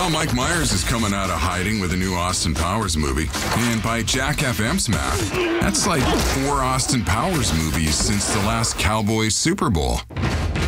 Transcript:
Well, Mike Myers is coming out of hiding with a new Austin Powers movie. And by Jack FM's math, that's like 4 Austin Powers movies since the last Cowboys Super Bowl.